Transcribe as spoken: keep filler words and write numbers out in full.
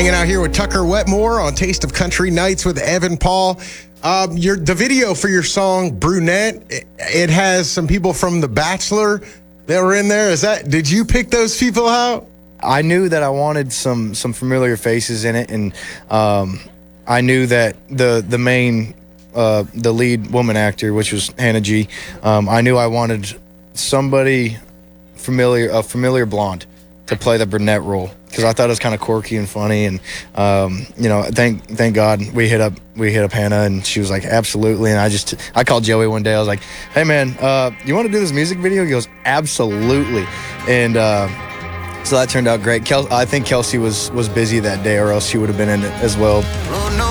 Hanging out here with Tucker Wetmore on Taste of Country Nights with Evan Paul. Um, your the video for your song Brunette, it, it has some people from The Bachelor that were in there. Is that did you pick those people out? I knew that I wanted some some familiar faces in it, and um, I knew that the the main uh, the lead woman actor, which was Hannah G. Um, I knew I wanted somebody familiar, a familiar blonde, to play the brunette role, because I thought it was kind of quirky and funny. And um, you know, thank thank God we hit up we hit up Hannah, and she was like, absolutely. And I just I called Joey one day. I was like, hey man, uh, you want to do this music video? He goes, absolutely. And uh, so that turned out great. Kel- I think Kelsey was was busy that day, or else she would have been in it as well. Oh, no.